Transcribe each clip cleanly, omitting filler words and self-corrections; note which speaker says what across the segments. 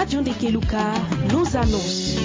Speaker 1: Radio Ndekeluka, nos annonces.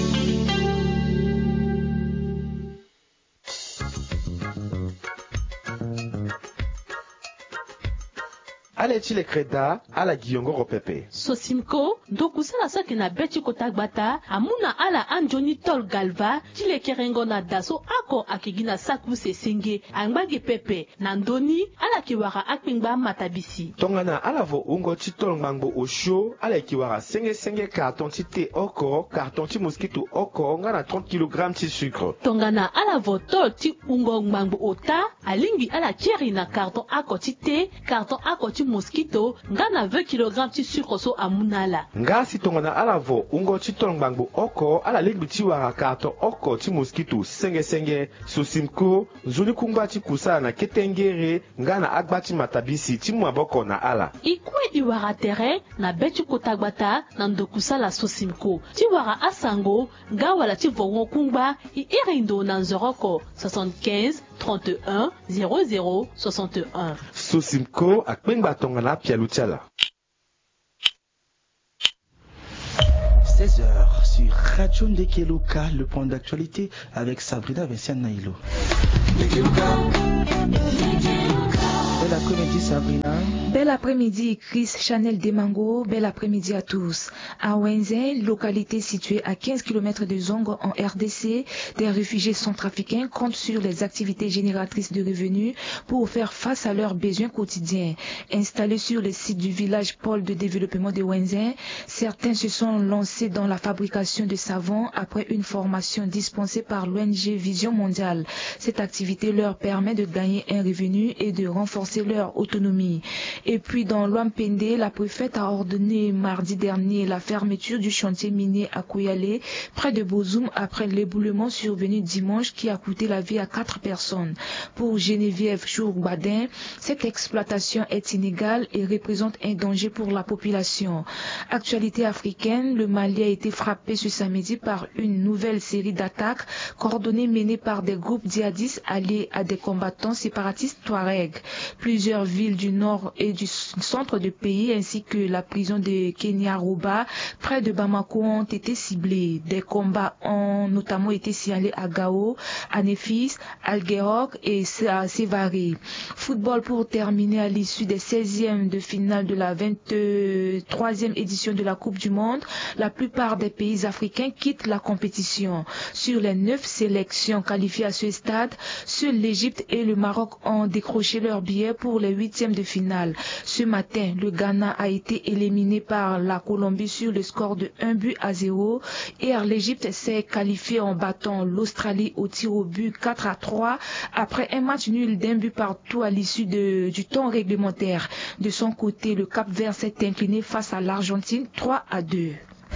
Speaker 2: Ale chile kreda ala giongo ropepe.
Speaker 1: Sosimko ndokusala sake na beti kotagbata amuna ala anjoni tol galva chile kerengo na daso ako akigina saku sesenge angbagi pepe na ndoni ala kiwara akpingba matabisi.
Speaker 2: Tongana ala vo ungo chitol ngbango osho ala kiwara senge carton chite oko carton chi mosquito oko ngana 30 kg chi sucre.
Speaker 1: Tongana ala vo tol ti ungo ngbango ota alingi ala keri na carton ako chite carton ako chi mosquito ngana 20 kg ti sucre so amunala.
Speaker 2: Nga si tongana ala vo ungo chitol ngbango oko ala lingi ti wara carton oko ti mosquito senge sosimko zuni kumba ti kusa na ketengere ngana agbati matabisi ti mwaboko na ala.
Speaker 1: Ikwe iwara terrain na beti kotagbata na ndokusala sosimko ti wara asango nga wala ti vongo kumba i irindo na nzoroko 75 31 00 61.
Speaker 2: Sosimko akpengba tongana pialuchala.
Speaker 3: 16h sur Radio Ndekeluka, le point d'actualité avec Sabrina Vincent Nailo. Bel après-midi Sabrina.
Speaker 4: Bel après-midi Chris Chanel Demango, bel après-midi à tous. À Wenzen, localité située à 15 km de Zongo en RDC, des réfugiés centrafricains comptent sur les activités génératrices de revenus pour faire face à leurs besoins quotidiens. Installés sur le site du village pôle de développement de Wenzen, certains se sont lancés dans la fabrication de savon après une formation dispensée par l'ONG Vision Mondiale. Cette activité leur permet de gagner un revenu et de renforcer leur autonomie. Et puis dans l'Ouampende, la préfète a ordonné mardi dernier la fermeture du chantier minier à Koyale, près de Bozoum, après l'éboulement survenu dimanche qui a coûté la vie à 4 personnes. Pour Geneviève Chourbadin, cette exploitation est inégale et représente un danger pour la population. Actualité africaine, le Mali a été frappé ce samedi par une nouvelle série d'attaques coordonnées menées par des groupes djihadistes alliés à des combattants séparatistes touaregs. Plusieurs villes du nord et du centre du pays ainsi que la prison de Kenya-Rouba près de Bamako ont été ciblés. Des combats ont notamment été signalés à Gao, à Nefis, à Algerok et à Sévaré. Football pour terminer à l'issue des 16e de finale de la 23e édition de la Coupe du Monde. La plupart des pays africains quittent la compétition. Sur les 9 sélections qualifiées à ce stade, seuls l'Égypte et le Maroc ont décroché leur billet pour les 8e de finale. Ce matin, le Ghana a été éliminé par la Colombie sur le score de 1-0. Hier, l'Égypte s'est qualifiée en battant l'Australie au tir au but 4-3 après un match nul d'un but partout à l'issue du temps réglementaire. De son côté, le Cap-Vert s'est incliné face à l'Argentine 3-2.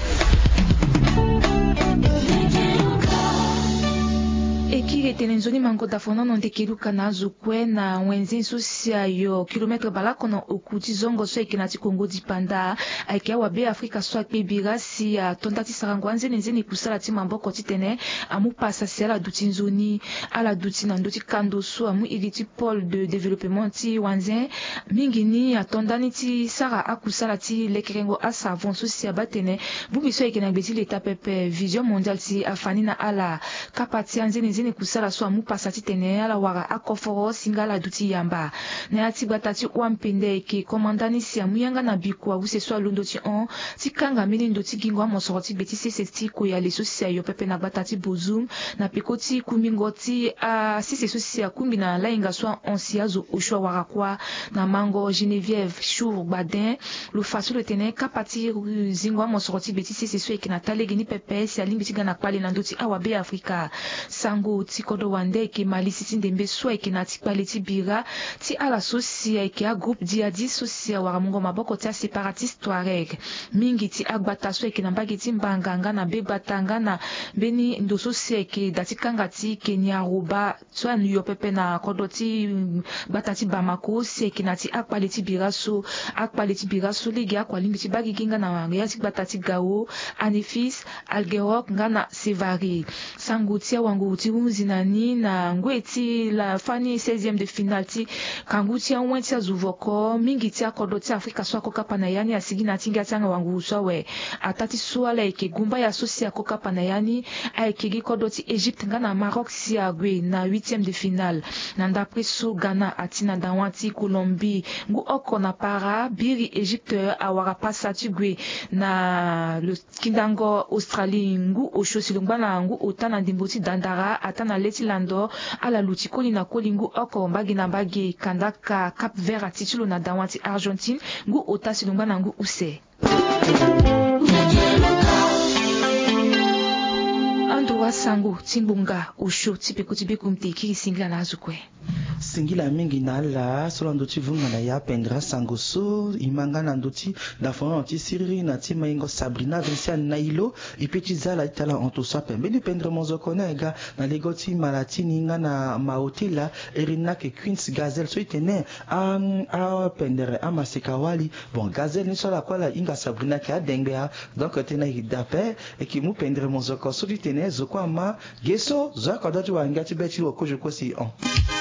Speaker 4: Ekiretelenzoni mango dafona no Ndekeluka na zukwe na Wenzen sosia yo kilometre balako na okuti zongo so ekenati Kongo dipanda aikia wabe Afrika so akebira si tondati sarango anzene nzeni kusala ti mamboko titene amu pasa si ala duti nzoni ala duti na ndoti kando so amu iriti pôle de développement ti Wenzen mingi ni atondani ti sara akusala ti lekerengo asavon sosia batene bumi so ekena beti leta pepe Vision Mondiale ti afani na ala kapati anzene nzeni kusala so amu pasati tene ala wara akoforo singala duti yamba na ati batati Ouampende ke komandani si amu yanga na bikwa use so londo ti on ti kanga mini ndo ti gingo mo sorti beti se ti ko ya leso si ayo pepe na batati Bozoum na pikoti kumingo ti a si so si akumbi na lainga so on si azo oshwa wara kwa na mango Geneviève Chourbadin lo faso le tene kapati zingo mo sorti beti se so ekina talegini pepe si alimbi ti gana kwale na ndo ti awabe Afrika sango ti kodo wande ke mali sisi ndembe so eke na ti kpale ti bira ti ala sosia eke a groupe djihadi sosia wara mungo maboko ti a séparatiste touareg mingi ti agbata so eke na mbage ti mbanganga na be batanga na beni ndo sosia eke dati kanga ti Kenya-Rouba so anu yo pepe na kodo ti gbata ti Bamako si eke na ti akpale ti bira so lege akwalimbi ti bagi ginga na ya ti gbata ti Gao, Anefis, Algerok nga na Sévaré sango ti awango ti zinani na ngweti la fani 16e de finale ti kanguti anwenti azuvoko mingi ti akodo ti Afrika so akoka panayani asigi na tinga tanga wangu so we atati swala eke gumba ya sosi akoka panayani aikegi kodo ti Egypte ngana Maroc si agwe na 8e de finale na ndapre so Ghana atina dawanti Colombie ngu oko na para biri Egypte awara pasa ti gwe na le kindango Australie ngu oshosi lungana ngu otana ndimboti dandara atana leti lando ala luti koli na koli ngu oko mbagi na mbagi kandaka Cap Vert atitulo na dawanti Argentine ngu otasi lungana ngu use Andwa sangu timbunga usho tipekuti mteki singla na azukwe
Speaker 3: singila mingi na la solo ndoti vunga na ya pendra sangoso imanga na ndoti da fona anti siriri na ti maingo Sabrina Vinciane na ilo ipeti zala itala onto so pembe ni pendre monzoko na ega na legoti malatini nga na mahotela erina ke Queens Gazelle so itene a pendere amaseka wali bon Gazelle ni so la kwala inga Sabrina ki adengbe ha donc tena hidape e ki mu pendre monzoko so itene zo kwa ma geso zo kwa doti wa ngati beti wo ko je ko si on